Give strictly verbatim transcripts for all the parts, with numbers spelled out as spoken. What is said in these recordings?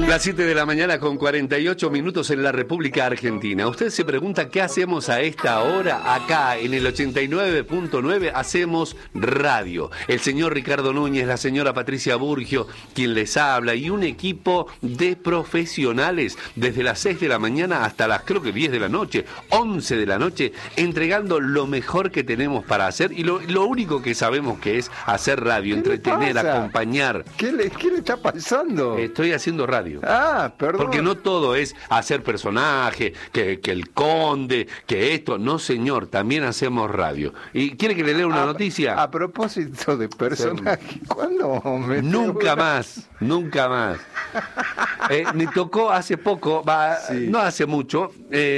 Las siete de la mañana con cuarenta y ocho minutos en la República Argentina. Usted se pregunta qué hacemos a esta hora. Acá en el ochenta y nueve punto nueve hacemos radio. El señor Ricardo Núñez, la señora Patricia Burgio, quien les habla, y un equipo de profesionales desde las seis de la mañana hasta las creo que diez de la noche, once de la noche, entregando lo mejor que tenemos para hacer y lo, lo único que sabemos que es hacer radio, entretener, acompañar. ¿Qué le, qué le está pasando? Estoy haciendo radio. Ah, perdón. Porque no todo es hacer personaje, que, que el conde, que esto. No, señor, también hacemos radio. ¿Y quiere que le lea una a, noticia? A propósito de personaje, ¿cuándo me Nunca más, nunca más. Eh, me tocó hace poco, va, sí. no hace mucho,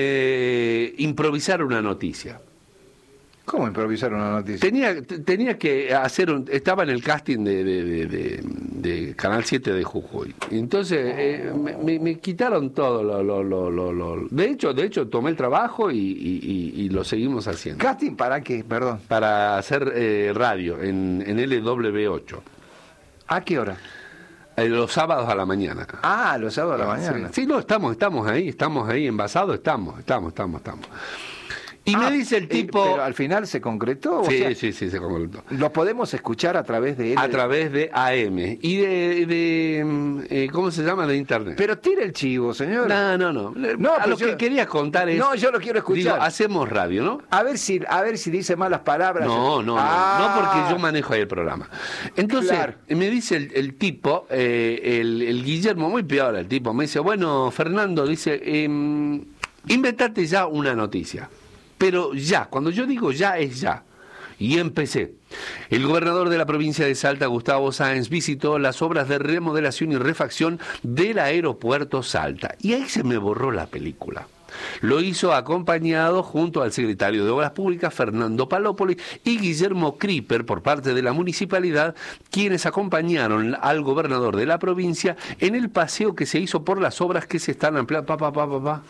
eh, improvisar una noticia. ¿Cómo improvisar una noticia? Tenía, tenía que hacer un... Estaba en el casting de, de, de, de, de Canal siete de Jujuy. Entonces eh, me, me quitaron todo. Lo, lo, lo, lo, lo. De hecho, de hecho tomé el trabajo y, y, y, y lo seguimos haciendo. ¿Casting para qué? Perdón. Para hacer eh, radio en, en L W ocho. ¿A qué hora? Eh, los sábados a la mañana. Ah, los sábados a la mañana. Sí, sí, no, estamos, estamos ahí, estamos ahí envasados, estamos, estamos, estamos, estamos. Y ah, me dice el tipo... Eh, pero al final se concretó. Sí, o sea, sí, sí, se concretó. Lo podemos escuchar a través de él. A través de A M y de, de eh, ¿cómo se llama? De internet. Pero tira el chivo, señor. No, no, no. no a lo yo, que querías contar es... No, yo lo quiero escuchar. Digo, hacemos radio, ¿no? A ver si, a ver si dice malas palabras. No, no, ah. no, no, porque yo manejo ahí el programa. Entonces, claro. me dice el, el tipo, eh, el, el Guillermo, muy peor el tipo, me dice, bueno, Fernando, dice, eh, inventate ya una noticia. Pero ya, cuando yo digo ya, es ya. Y empecé. El gobernador de la provincia de Salta, Gustavo Sáenz, visitó las obras de remodelación y refacción del aeropuerto Salta. Y ahí se me borró la película. Lo hizo acompañado junto al secretario de Obras Públicas, Fernando Palópoli, y Guillermo Kriper, por parte de la municipalidad, quienes acompañaron al gobernador de la provincia en el paseo que se hizo por las obras que se están ampliando. Pa, pa, pa, pa, pa.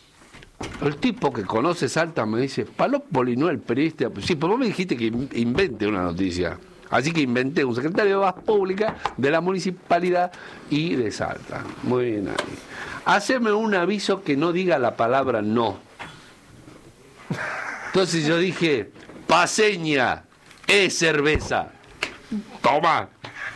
El tipo que conoce Salta me dice, Palópoli no el periodista. Sí, pero vos me dijiste que invente una noticia. Así que inventé un secretario de Obras Públicas de la municipalidad y de Salta. Muy bien ahí. Haceme un aviso que no diga la palabra no. Entonces yo dije, paseña, es cerveza. Toma.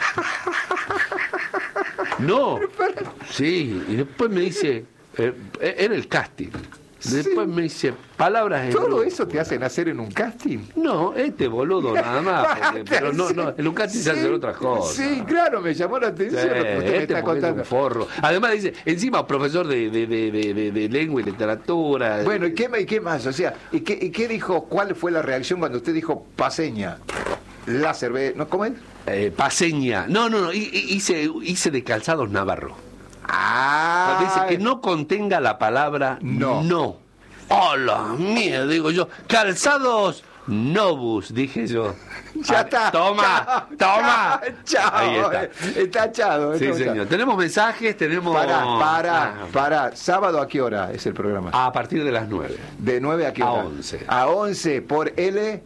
No. Sí, y después me dice, eh, era el casting. Después sí. me dice, palabras en ¿Todo grupo. Eso te hacen hacer en un casting? No, este boludo nada más. Porque, pero no, no, en un casting sí, se hacen otras cosas. Sí, claro, me llamó la atención sí, lo que usted este me está contando. Es un forro. Además dice, encima profesor de, de, de, de, de, de lengua y literatura. Bueno, ¿y qué, y qué más? O sea, ¿y qué, ¿y qué dijo? ¿Cuál fue la reacción cuando usted dijo paseña? La cerveza, ¿no? ¿Cómo es? Eh, paseña. No, no, no, hice, hice de calzados Navarro. Ah, dice que no contenga la palabra no. no. ¡Hola, mía! Digo yo. Calzados Novus, dije yo. Ya ah, está. Toma, chao, toma. Chao. Ahí está. Está echado. Sí, señor. Está. Tenemos mensajes, tenemos... Para, para, ah. para. ¿Sábado a qué hora es el programa? A partir de las nueve. ¿De nueve a qué hora? A once. A once por L...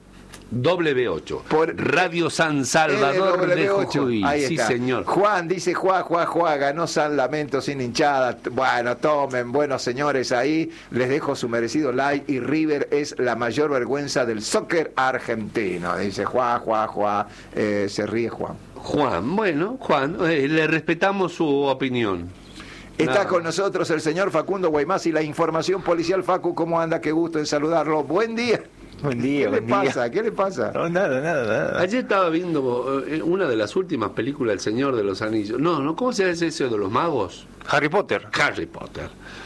W ocho, por Radio San Salvador de Jujuy. Ahí sí, está. Señor. Juan dice, Juan, Juan, Juan, ganó San Lamento sin hinchada. Bueno, tomen, buenos señores, ahí les dejo su merecido like y River es la mayor vergüenza del soccer argentino. Dice Juan, Juan, Juan, eh, se ríe Juan. Juan, bueno, Juan, eh, le respetamos su opinión. Está no. con nosotros el señor Facundo Guaymás, la información policial. Facu, ¿cómo anda? Qué gusto en saludarlo. Buen día. Buen día, ¿Qué buen le pasa? día. ¿Qué le pasa? No, nada, nada, nada. Ayer estaba viendo eh, una de las últimas películas, El Señor de los Anillos. No, no, ¿cómo se llama ese de los magos? Harry Potter. Harry Potter.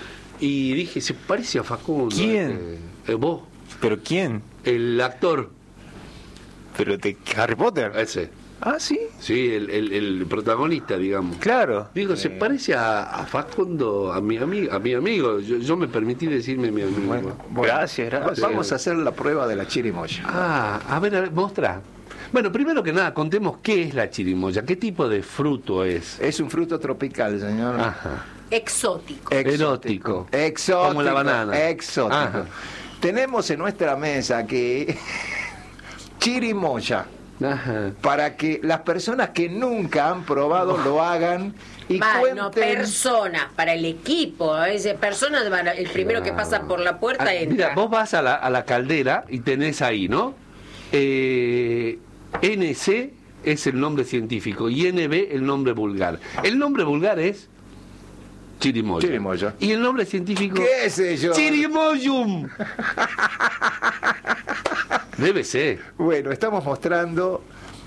Y dije, se parece a Facundo. ¿Quién? Eh, eh, vos. ¿Pero quién? El actor. ¿Pero de Harry Potter? Ese. Ah, ¿sí? Sí, el, el, el protagonista, digamos. Claro. Digo, eh... se parece a, a Facundo, a mi amigo. A mi amigo. Yo, yo me permití decirme mi amigo. Bueno, bueno, gracias, gracias. Vamos a hacer la prueba de la chirimoya. Ah, a ver, a ver, mostra. Bueno, primero que nada, contemos qué es la chirimoya, qué tipo de fruto es. Es un fruto tropical, señor. Ajá. Exótico. Erótico. Exótico. Como la banana. Exótico. Ajá. Tenemos en nuestra mesa que chirimoya, Ajá. para que las personas que nunca han probado lo hagan y Bueno, cuenten. personas, para el equipo, ese personas, van a- el primero que pasa por la puerta Ah, entra. mira, vos vas a la, a la caldera y tenés ahí, ¿no? Eh, N C es el nombre científico y N B el nombre vulgar. El nombre vulgar es chirimoya. Chirimoya. Y el nombre científico... ¿Qué sé yo? Chirimoyum. Debe ser. Bueno, estamos mostrando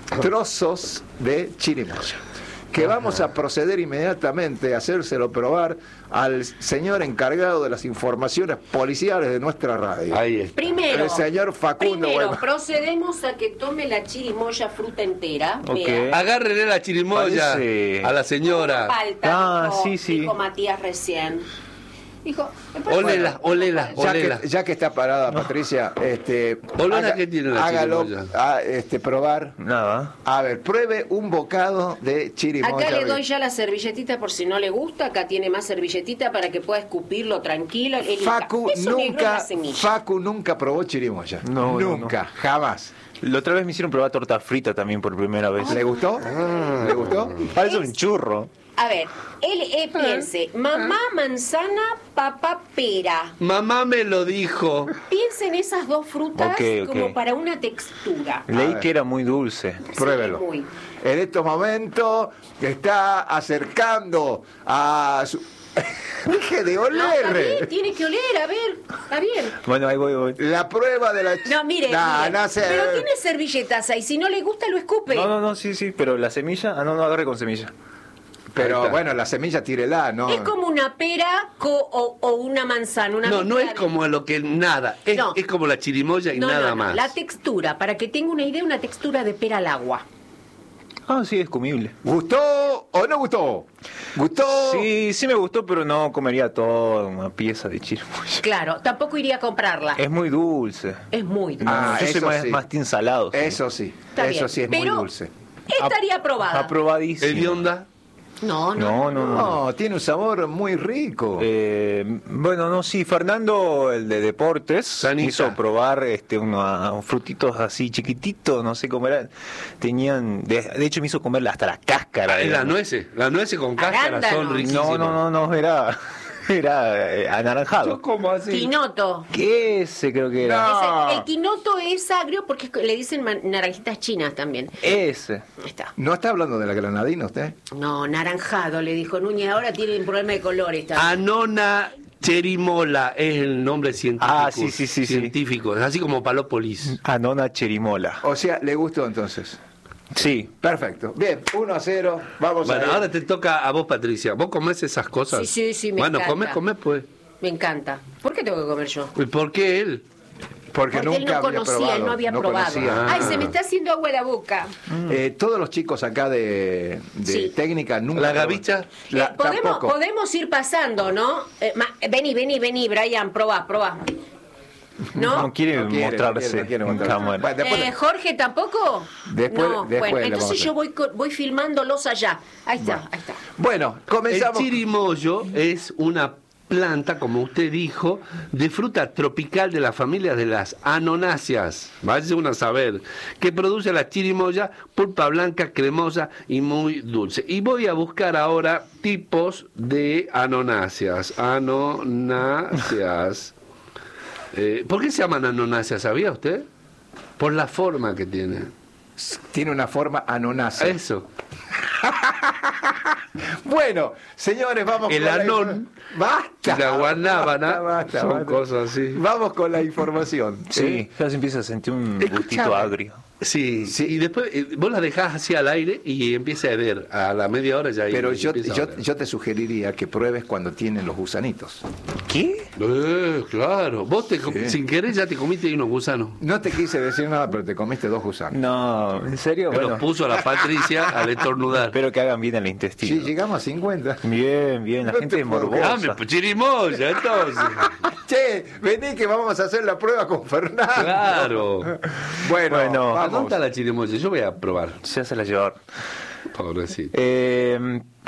trozos de chirimoya, que vamos a proceder inmediatamente a hacérselo probar al señor encargado de las informaciones policiales de nuestra radio. Ahí está. Primero, El señor Facundo primero Guayma. procedemos a que tome la chirimoya fruta entera. Ok. vea. Agárrenle la chirimoya Parece- a la señora. Palta, Ah, dijo, sí, sí. dijo Matías recién. Dijo, me parece- Olela, olela, Ya olela. que, ya que está parada Patricia, este, Olor a qué tiene la hágalo, chirimoya. a, este, probar. Nada. A ver, pruebe un bocado de chirimoya. Acá le doy ya la servilletita por si no le gusta. Acá tiene más servilletita para que pueda escupirlo tranquilo. El- Facu eso negro es nunca, la semilla. Facu nunca probó chirimoya. No, no, nunca, jamás. La otra vez me hicieron probar torta frita también por primera vez. ¿Le gustó? ¿Le gustó? Parece un churro. A ver, él eh, piense, mamá manzana, papá pera. Mamá me lo dijo. Piense en esas dos frutas Ok, ok. como para una textura. Leí ver. que era muy dulce. Pruébelo. Sí, muy. En estos momentos está acercando a su... Deje de No, está bien, oler. tiene que oler, a ver, está bien. Bueno, ahí voy, voy. La prueba de la... No, mire, Nah, mire, no sé. pero tiene servilletas ahí, si no le gusta lo escupe. No, no, no, sí, sí, pero la semilla, ah, no, no agarre con semilla. Ahí Pero está. bueno, la semilla tírela, ¿no? Es como una pera co- o, o una manzana. Una No, no mezcla es de- como lo que nada. Es, No. es como la chirimoya y No, nada no, no, más. la textura, para que tenga una idea, una textura de pera al agua. Ah, sí, es comible. ¿Gustó o no gustó? ¿Gustó? Sí, sí me gustó, pero no comería toda una pieza de chirimoya. Claro, tampoco iría a comprarla. Es muy dulce. Es muy dulce. Ah, Yo soy eso más, sí. más team salado. sí. Eso sí, Está eso bien, sí es pero muy dulce. Estaría aprobada. Aprobadísimo. ¿Hedionda? No, no. No, no, no. No, tiene un sabor muy rico. Eh, bueno, no, sí, Fernando, el de deportes, Sanita. hizo probar este unos frutitos así chiquititos, no sé cómo eran. Tenían, de, de hecho me hizo comer hasta la cáscara. Es de- las nueces. Las nueces con cáscara Arándanos. son riquísimas. No, no, no, no, era, era eh, Yo anaranjado. como así. Quinoto. ¿Qué ese creo que era? No. Ese- el quinoto es agrio porque es- le dicen man- naranjitas chinas también. Ese. Ahí está. ¿No está hablando de la granadina usted? No, naranjado, le dijo Núñez. Ahora tiene un problema de colores también. Anona cherimola es el nombre científico. Ah, sí, sí, sí, sí. Científico. Es así como palópolis. Anona cherimola. O sea, ¿le gustó entonces? Sí. Perfecto. Bien, uno a cero. Vamos Bueno, a ver. ahora te toca a vos, Patricia. ¿Vos comés esas cosas? Sí, sí, sí, me Bueno, encanta. comés, comés, pues. Me encanta. ¿Por qué tengo que comer yo? ¿Y por qué él? Porque, Porque nunca él no había conocía, probado. él no había no probado. conocía. Ah. Ay, se me está haciendo agua la boca. Eh, todos los chicos acá de, de Sí. técnica nunca. ¿La probaron. gavicha? La- Eh, podemos, tampoco. podemos ir pasando, ¿no? Eh, ma- vení, vení, vení, Brian, probá, probá. ¿No? No quiere No quiere, mostrarse no quiere, no quiere en mostrarse. cámara. Bueno, después- Eh, Jorge, ¿tampoco? Después- no, después bueno, le entonces vamos a- yo voy, co- voy filmándolos allá. Ahí está, ahí está. Bueno, El comenzamos. chirimoyo es una planta, como usted dijo, de fruta tropical de la familia de las anonáceas, vaya uno a saber, que produce la chirimoya, pulpa blanca, cremosa y muy dulce. Y voy a buscar ahora tipos de anonáceas. Anonáceas. Eh, ¿Por qué se llaman anonáceas? ¿Sabía usted? Por la forma que tienen. Tiene una forma anonácea. Eso. Bueno, señores, vamos El con la anón infor- Basta. y la guanábana Basta, basta, son basta. cosas así. Vamos con la información. Sí, ya se empieza a sentir un Escuchame. gustito agrio. Sí, Sí. y después eh, vos la dejás así al aire y empieza a hervir. A la media hora ya Pero y yo, empieza a yo, oler. yo te sugeriría que pruebes cuando tienen los gusanitos. ¿Qué? Eh, claro. Vos te, com- Sí. sin querer ya te comiste ahí unos gusanos. No te quise decir nada, pero te comiste dos gusanos. No, ¿en serio? Me Bueno, los puso a la Patricia al estornudar. espero que hagan bien el Sí, intestino. llegamos a cincuenta. Bien, bien, la No gente te es puedo morbosa. Ah, me chirimoya, entonces. Che, vení que vamos a hacer la prueba con Fernando. Claro. Bueno, Bueno, ¿A dónde vamos. está la chirimoya? Yo voy a probar. Ya se la llevar. Pobrecito. Eh,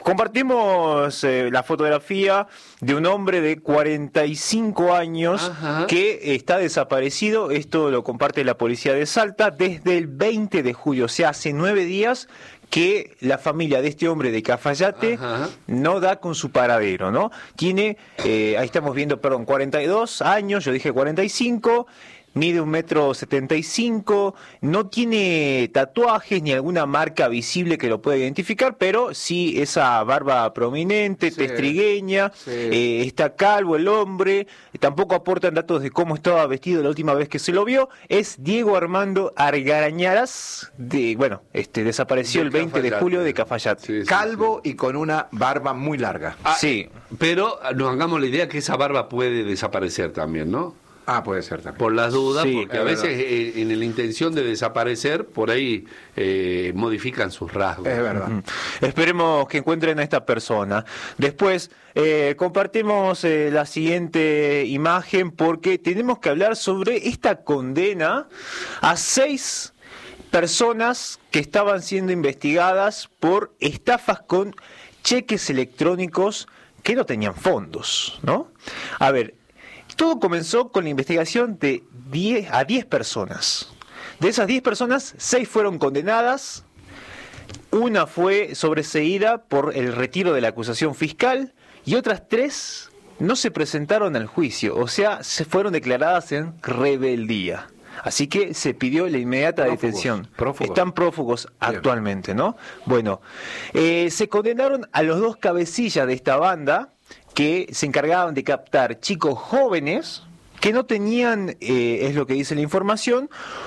compartimos eh, la fotografía de un hombre de cuarenta y cinco años Ajá. que está desaparecido. Esto lo comparte la policía de Salta desde el veinte de julio, o sea, hace nueve días que la familia de este hombre de Cafayate Ajá. no da con su paradero, ¿no? Tiene, eh, ahí estamos viendo, perdón, cuarenta y dos años, yo dije cuarenta y cinco, mide un metro setenta y cinco, no tiene tatuajes ni alguna marca visible que lo pueda identificar, pero sí esa barba prominente, Sí, testrigueña, sí. eh, está calvo el hombre, tampoco aportan datos de cómo estaba vestido la última vez que se lo vio. Es Diego Armando Argarañaras, de, bueno, este desapareció De el veinte de Cafayate. julio de Cafayate. Sí, sí, Calvo y con una barba muy larga. Ah, Sí. Pero nos hagamos la idea que esa barba puede desaparecer también, ¿no? Ah, puede ser también. Por las dudas, Sí, porque es a veces verdad. eh, en la intención de desaparecer, por ahí eh, modifican sus rasgos. Es verdad. Mm. Esperemos que encuentren a esta persona. Después eh, compartimos eh, la siguiente imagen porque tenemos que hablar sobre esta condena a seis personas que estaban siendo investigadas por estafas con cheques electrónicos que no tenían fondos, ¿no? A ver, todo comenzó con la investigación de diez a diez personas. De esas diez personas, seis fueron condenadas. Una fue sobreseída por el retiro de la acusación fiscal y otras tres no se presentaron al juicio, o sea, se fueron declaradas en rebeldía. Así que se pidió la inmediata Prófugos, detención. prófugos. Están prófugos actualmente, ¿no? Bueno, eh, se condenaron a los dos cabecillas de esta banda que se encargaban de captar chicos jóvenes que no tenían, eh, es lo que dice la información,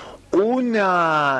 una,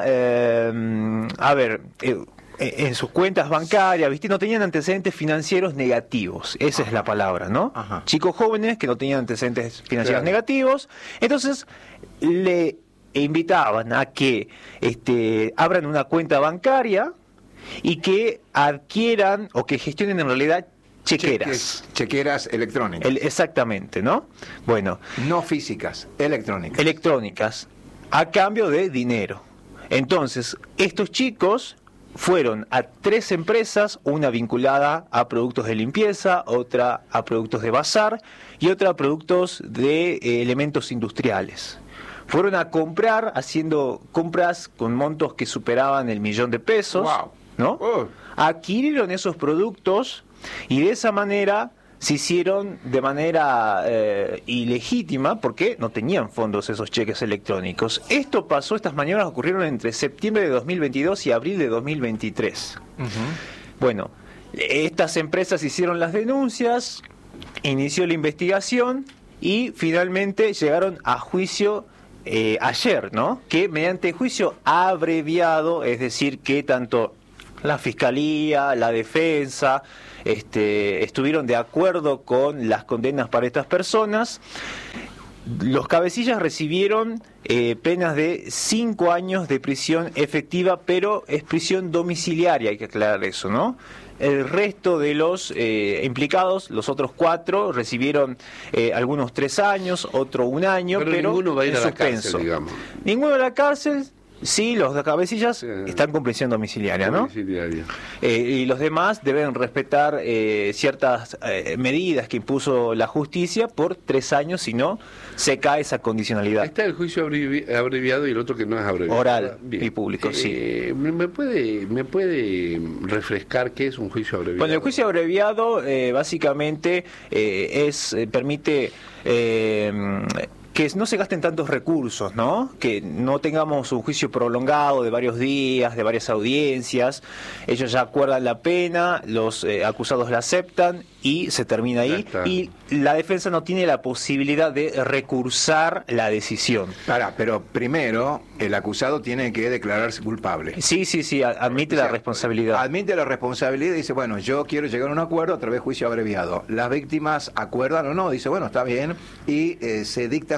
eh, a ver, eh, en sus cuentas bancarias, ¿viste? No tenían antecedentes financieros negativos, esa Ajá. es la palabra, ¿no? Ajá. Chicos jóvenes que no tenían antecedentes financieros Claro. negativos, entonces le invitaban a que este, abran una cuenta bancaria y que adquieran o que gestionen en realidad chequeras. Cheques- chequeras electrónicas. El- exactamente, ¿no? Bueno, No físicas, electrónicas. electrónicas, a cambio de dinero. Entonces, estos chicos fueron a tres empresas, una vinculada a productos de limpieza, otra a productos de bazar y otra a productos de eh, elementos industriales. Fueron a comprar, haciendo compras con montos que superaban el millón de pesos, Wow. ¿no? Oh. Adquirieron esos productos y de esa manera se hicieron de manera eh, ilegítima porque no tenían fondos esos cheques electrónicos. Esto pasó, estas maniobras ocurrieron entre septiembre de dos mil veintidós y abril de dos mil veintitrés. Bueno, estas empresas hicieron las denuncias, inició la investigación y finalmente llegaron a juicio eh, ayer, ¿no? Que mediante juicio abreviado, es decir, que tanto la Fiscalía, la Defensa, este, estuvieron de acuerdo con las condenas para estas personas. Los cabecillas recibieron eh, penas de cinco años de prisión efectiva, pero es prisión domiciliaria, hay que aclarar eso, ¿no? El resto de los eh, implicados, los otros cuatro, recibieron eh, algunos tres años, otro un año, Pero pero, ninguno va a ir en a la suspenso. cárcel, digamos. Ninguno a la cárcel, sí, los de cabecillas Sí. están con prisión domiciliaria, ¿no? Domiciliaria. Eh, y los demás deben respetar eh, ciertas eh, medidas que impuso la justicia por tres años, si no, se cae esa condicionalidad. Está el juicio abrevi- abreviado y el otro que no es abreviado. Oral y público, sí. Eh, ¿me, me puede, ¿Me puede refrescar qué es un juicio abreviado? Bueno, el juicio abreviado eh, básicamente eh, es eh, permite eh, que no se gasten tantos recursos, ¿no? Que no tengamos un juicio prolongado de varios días, de varias audiencias. Ellos ya acuerdan la pena, los eh, acusados la aceptan y se termina Ya ahí. está. Y la defensa no tiene la posibilidad de recursar la decisión. Para, pero primero el acusado tiene que declararse culpable. Sí, sí, sí, a- admite O la sea, responsabilidad. Admite la responsabilidad y dice, bueno, yo quiero llegar a un acuerdo a través de juicio abreviado. Las víctimas acuerdan o no, dice, bueno, está bien, y eh, se dicta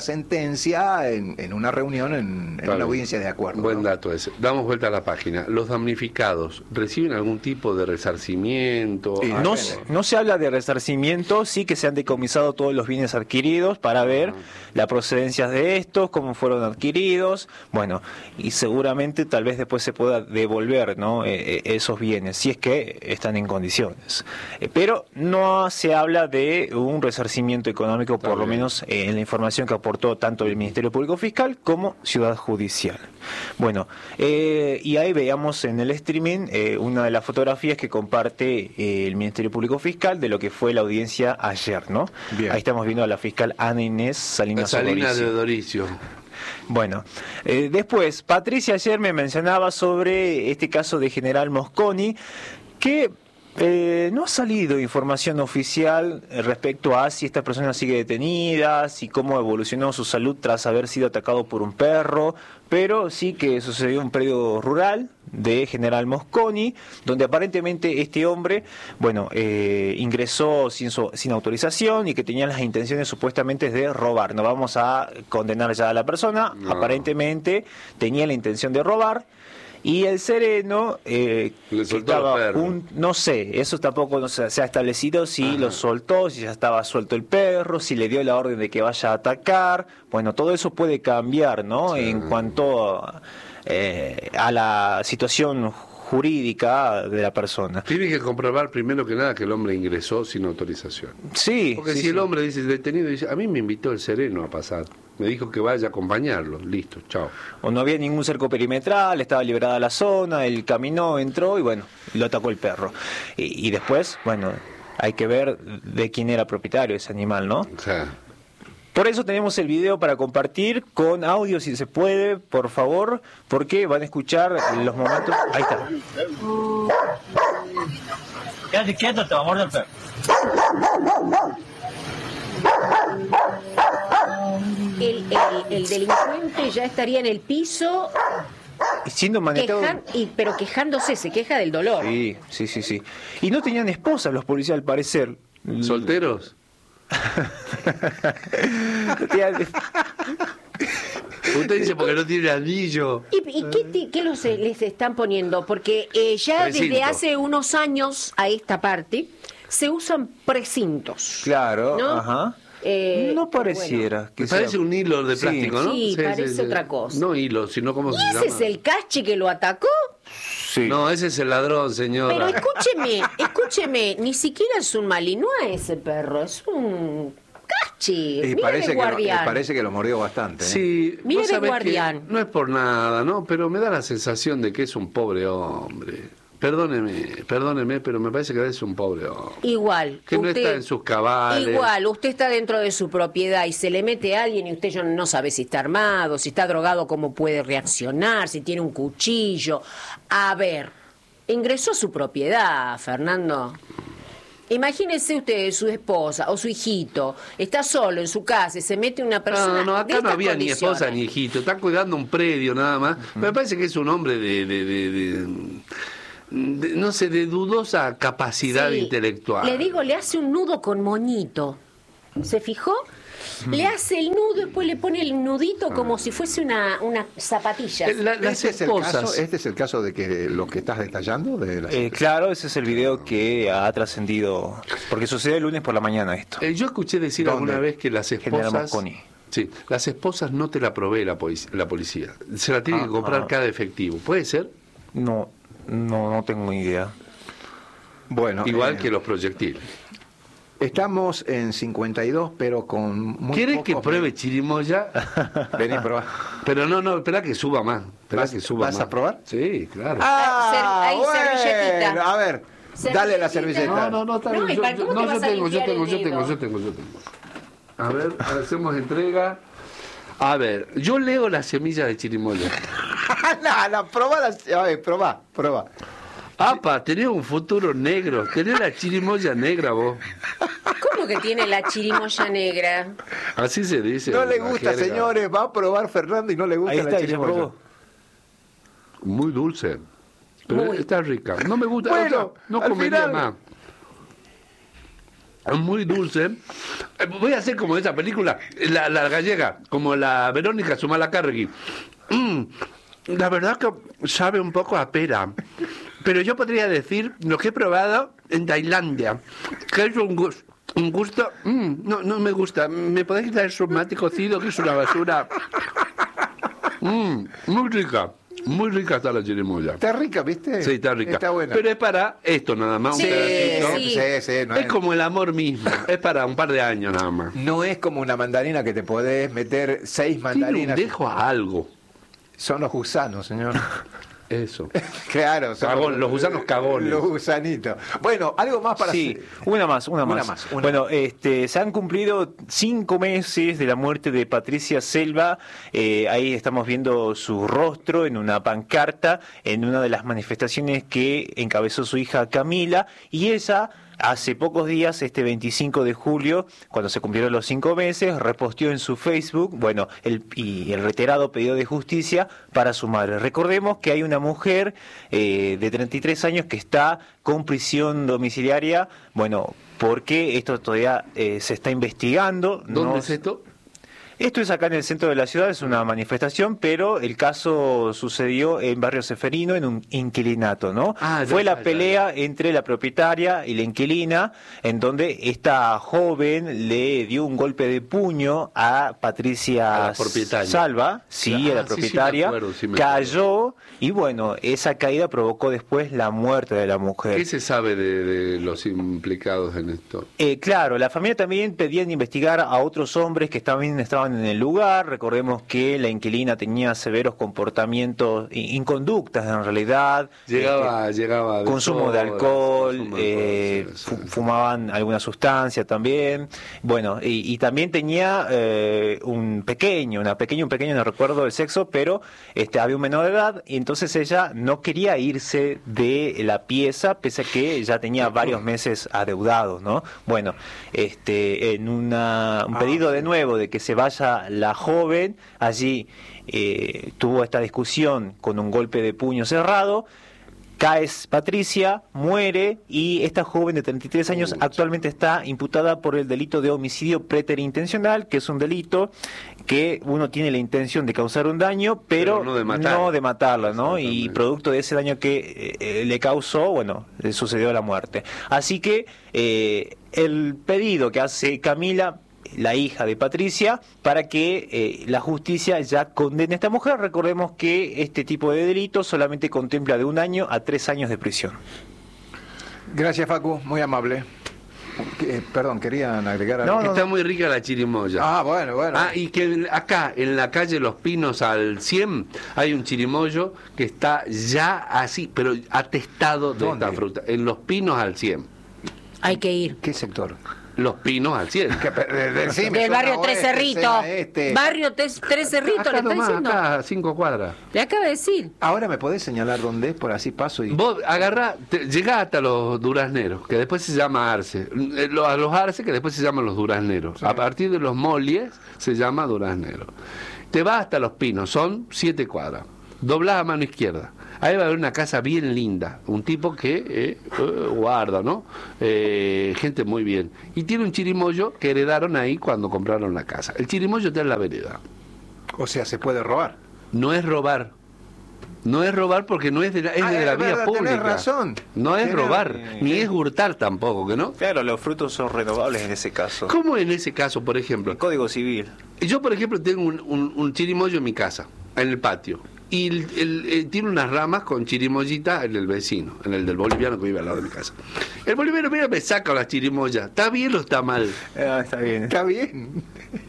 sentencia en, en una reunión, en, en una audiencia de acuerdo. Buen ¿no? dato ese. Damos vuelta a la página. ¿Los damnificados reciben algún tipo de resarcimiento? Y No, se- no se habla de resarcimiento, sí que se han decomisado todos los bienes adquiridos para ver la procedencia de estos, cómo fueron adquiridos, bueno, y seguramente tal vez después se pueda devolver, ¿no? Eh, eh, esos bienes, si es que están en condiciones. Eh, pero no se habla de un resarcimiento económico, por Está lo bien. menos eh, en la información que aportó tanto el Ministerio Público Fiscal como Ciudad Judicial. Bueno, eh, y ahí veíamos en el streaming eh, una de las fotografías que comparte eh, el Ministerio Público Fiscal de lo que fue la audiencia ayer, ¿no? Bien. Ahí estamos viendo a la fiscal Ana Inés Salinas Salinas de Odorici. Doricio. Bueno, eh, después, Patricia ayer me mencionaba sobre este caso de General Mosconi, que eh, no ha salido información oficial respecto a si esta persona sigue detenida, si cómo evolucionó su salud tras haber sido atacado por un perro, pero sí que sucedió en un predio rural de General Mosconi, donde aparentemente este hombre, bueno, eh, ingresó sin, su- sin autorización y que tenía las intenciones supuestamente de robar. No vamos a condenar ya a la persona, No. aparentemente tenía la intención de robar. Y el sereno, eh, Le que soltó estaba al perro. un- no sé, eso tampoco no se, se ha establecido si Ajá. lo soltó, si ya estaba suelto el perro, si le dio la orden de que vaya a atacar. Bueno, todo eso puede cambiar, ¿no? Sí. En cuanto eh, a la situación jurídica de la persona. Tiene que comprobar primero que nada que el hombre ingresó sin autorización. Sí, Porque sí, si el sí. hombre dice detenido, dice, a mí me invitó el sereno a pasar. Me dijo que vaya a acompañarlo. Listo, chao. O no había ningún cerco perimetral, estaba liberada la zona, él caminó, entró y bueno, lo atacó el perro. Y, y después, bueno, hay que ver de quién era propietario ese animal, ¿no? O sea, Por eso tenemos el video para compartir con audio, si se puede, por favor, porque van a escuchar los momentos... Ahí está. Quédate quieto, te va a morder el perro. El, el- el delincuente ya estaría en el piso, Siendo manejado... quejan, y, pero quejándose, se queja del dolor. Sí, sí, sí, sí. Y no tenían esposas los policías, al parecer. ¿solteros? No tenían- Usted dice porque no tiene anillo. ¿Y, y qué, ti- qué los, eh, les están poniendo? Porque eh, ya Precinto. desde hace unos años a esta parte se usan precintos. Claro, ¿no? ajá. Eh, no pareciera. que Me parece sea- un hilo de Sí. plástico, ¿no? Sí, parece otra cosa. No hilo, sino cómo se ¿Y llama. ese es el cachi que lo atacó? Sí. No, ese es el ladrón, señora. Pero escúcheme, escúcheme, ni siquiera es un malinois ese perro, es un cachi. Y Mire parece de que, lo, y guardián. parece que lo mordió bastante. ¿eh? Sí, Mire vos de sabés que guardián. no es por nada, ¿no? Pero me da la sensación de que es un pobre hombre. Perdóneme, perdóneme, pero me parece que es un pobre hombre. Igual. Que no usted- está en sus cabales. Igual, usted está dentro de su propiedad y se le mete a alguien y usted ya no sabe si está armado, si está drogado, cómo puede reaccionar, si tiene un cuchillo. A ver, ingresó a su propiedad, Fernando. Imagínese usted, su esposa o su hijito, está solo en su casa y se mete una persona. No, no, de acá no estas había ni esposa condiciones. ni hijito. Está cuidando un predio nada más. Me parece que es un hombre de, de- de- de- de- no sé, de dudosa capacidad Sí, intelectual. Le digo, le hace un nudo con moñito. ¿Se fijó? Le hace el nudo, después le pone el nudito como si fuese una, una zapatilla. Eh, la- las ¿Este es, el esposas. caso, ¿Este es el caso de que lo que estás detallando? De las- Eh, claro, ese es el video que ha trascendido, porque sucedió el lunes por la mañana esto. Eh, yo escuché decir ¿Dónde? alguna vez que las General esposas. Mosconi. Sí, las esposas no te la provee la, polic- la policía. Se la tiene que Ah, comprar ah. cada efectivo. ¿Puede ser? No, no, no tengo ni idea. Bueno, Igual eh, que los proyectiles. estamos en cincuenta y dos, pero con muy ¿Quieres que pocos- pruebe chirimoya? Vení, probá. Pero no, no, espera que suba más. Espera ¿Vas- que suba vas más. a probar? Sí, claro. Ah, ser- hay servilletita. A ver, dale la servilleta. No, no, no, está No, bien. ¿y Yo, para yo- cómo te no, vas yo a tengo, yo limpiar tengo, el yo tengo, dedo? yo tengo, yo tengo. A ver, hacemos entrega. A ver, yo leo las semillas de chirimoya. no, no, probá la... A ver, probá, probá. Apa, tenés un futuro negro. Tenés la chirimoya negra vos. ¿Cómo que tiene la chirimoya negra? Así se dice. No le en la gusta, jerga. señores. Va a probar Fernando y no le gusta Ahí la está, ya chirimoya. probó. Muy dulce. Pero Muy. está rica. No me gusta. Bueno, o sea, no al comería final- más. es muy dulce. Eh, Voy a hacer como esa película, la, la gallega, como la Verónica Zumalacárregui. Mm, la verdad que sabe un poco a pera. Pero yo podría decir lo que he probado en Tailandia, que es un gusto. Un gusto, mm, no, no me gusta. ¿Me podéis quitar el surmati cocido, que es una basura? Mm, muy rica, muy rica está la chirimoya. Está rica, ¿viste? Sí, está rica. Está buena. Pero es para esto nada más, un Sí, pedacito. sí. sí, sí, no Es como el amor mismo, es para un par de años nada más. No es como una mandarina que te podés meter seis Tiene un mandarinas. dejo a algo. Son los gusanos, señor. Eso. Claro, son Cagón, los gusanos cagones. Los gusanitos. Bueno, algo más para Sí, hacer. una más, una, Una más. más, una bueno, este, se han cumplido cinco meses de la muerte de Patricia Selva. Eh, ahí estamos viendo su rostro en una pancarta, en una de las manifestaciones que encabezó su hija Camila, y ella hace pocos días, este veinticinco de julio, cuando se cumplieron los cinco meses, reposteó en su Facebook, bueno, el, y el reiterado pedido de justicia para su madre. Recordemos que hay una mujer eh, de treinta y tres años que está con prisión domiciliaria, bueno, porque esto todavía eh, se está investigando. ¿Dónde no- es esto? Esto es acá en el centro de la ciudad, es una manifestación, pero el caso sucedió en Barrio Seferino, en un inquilinato, ¿no? Ah, ya, Fue la ya, pelea entre la propietaria y la inquilina, en donde esta joven le dio un golpe de puño a Patricia A la propietaria. Salva, sí, Ah, a la sí, sí, me propietaria, acuerdo, sí, me cayó y bueno, esa caída provocó después la muerte de la mujer. ¿Qué se sabe de, de los implicados en esto? Eh, claro, la familia también pedían investigar a otros hombres que también estaban en el lugar. Recordemos que la inquilina tenía severos comportamientos, i- inconductas en realidad. Llegaba, Este, llegaba consumo de deshoras, alcohol, consumo de eh, alcohol, sí, fu- sí. fumaban alguna sustancia también. Bueno, y, y también tenía eh, un pequeño, una pequeña, un pequeño, no recuerdo el sexo, pero este había un menor de edad y entonces ella no quería irse de la pieza pese a que ya tenía varios meses adeudados, ¿no? Bueno, este en una, un pedido de nuevo de que se vaya la joven, allí eh, tuvo esta discusión con un golpe de puño cerrado. Cae Patricia, muere y esta joven de treinta y tres años actualmente está imputada por el delito de homicidio preterintencional, que es un delito que uno tiene la intención de causar un daño, pero, Pero no de matar. no de matarla, ¿no? Y Exactamente. producto de ese daño que eh, le causó, bueno, le sucedió la muerte. Así que eh, el pedido que hace Camila, la hija de Patricia, para que eh, la justicia ya condene a esta mujer. Recordemos que este tipo de delitos solamente contempla de un año a tres años de prisión. Gracias, Facu, muy amable. Eh, perdón, ¿querían agregar algo? No, no, Está muy rica la chirimoya. Ah, bueno, bueno. Ah, y que en- acá, en la calle Los Pinos al cien, hay un chirimoyo que está ya así, pero atestado de ¿Dónde? esta fruta. En Los Pinos al cien. Hay que ir. ¿Qué sector? Los Pinos al cien. Que, de- de- sí, me Del suena barrio Tres oeste, Cerritos. suena este. Barrio Tres, Tres Cerritos, Acá le está nomás, diciendo. acá, a cinco cuadras. Le acaba de decir. Ahora me podés señalar dónde es, por así paso y... Vos agarrá, te- llegá hasta los durazneros, que después se llama Arce. Eh, lo- A los Arce, que después se llaman los durazneros. A partir de los Molies se llama duraznero. Te vas hasta Los Pinos, son siete cuadras. Doblás a mano izquierda. Ahí va a haber una casa bien linda. Un tipo que eh, eh, guarda, ¿no? Eh, gente muy bien. Y tiene un chirimoyo que heredaron ahí cuando compraron la casa. El chirimoyo está en la vereda. O sea, se puede robar. No es robar. No es robar porque no es de la, es Ah, de la es vía verdad, tenés pública. razón. No es Tenés- robar, eh, ni es hurtar tampoco, ¿que no? Claro, los frutos son renovables en ese caso. ¿Cómo en ese caso, por ejemplo? El Código Civil. Yo, por ejemplo, tengo un, un- un chirimoyo en mi casa, en el patio. Y el- el- el- tiene unas ramas con chirimoyita en el vecino, en el del boliviano que vive al lado de mi casa. El boliviano, mira, me saca las chirimoyas. ¿Está bien o está mal? Ah, está bien. Está bien.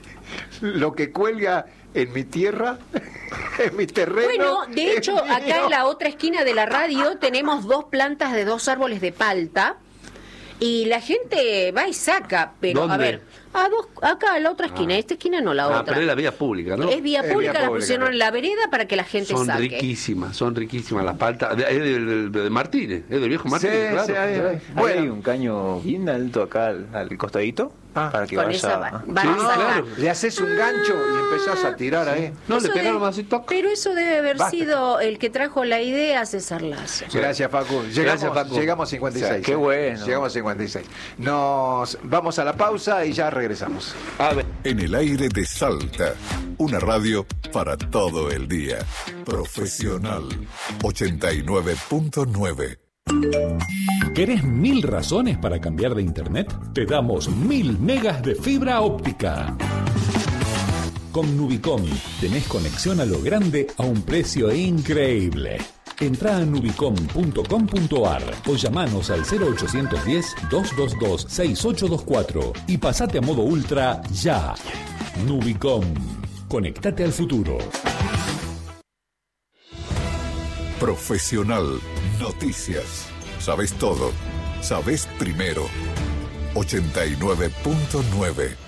Lo que cuelga en mi tierra, en mi terreno... Bueno, de es hecho, mío. acá en la otra esquina de la radio tenemos dos plantas de dos árboles de palta y la gente va y saca, pero ¿Dónde? a ver, a dos, acá en la otra esquina, esta esquina no la Ah, otra. pero es la vía pública, ¿no? Es vía Es pública, vía la pública, pusieron ¿no? en la vereda para que la gente Son saque. riquísimas, son riquísimas las paltas. De- Es de, de- de Martínez, es del viejo Sí, Martínez, claro. sí, ahí, ahí. Bueno, hay Bueno, un caño bien alto acá al, al costadito. Ah, para que Con vaya. esa va- van Sí, a sacar. claro. Le haces un gancho y empezás a tirar ahí. No, Eso le pegaron de- así, toc. Pero eso debe haber Basta. sido el que trajo la idea, César Lazo. Gracias, Facu. Llegamos, Gracias, Facu. llegamos a cincuenta y seis. O sea, qué bueno. Llegamos a cincuenta y seis. Nos vamos a la pausa y ya regresamos. A ver. En el aire de Salta, una radio para todo el día. Profesional ochenta y nueve punto nueve. ¿Querés mil razones para cambiar de internet? Te damos mil megas de fibra óptica. Con Nubicom tenés conexión a lo grande a un precio increíble. Entrá a nubicom punto com punto ar o llamanos al cero ochocientos diez, doscientos veintidós, sesenta y ocho veinticuatro y pasate a modo ultra ya. Nubicom. Conectate al futuro. Profesional Noticias. Sabes todo. Sabes primero. ochenta y nueve punto nueve.